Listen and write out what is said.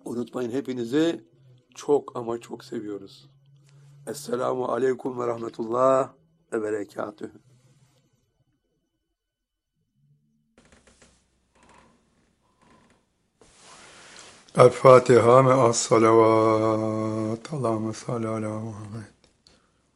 Unutmayın, hepinizi çok ama çok seviyoruz. Esselamu aleyküm ve rahmetullah ve berekatühü. الفاتحة مع الصلوات اللهم صل على محمد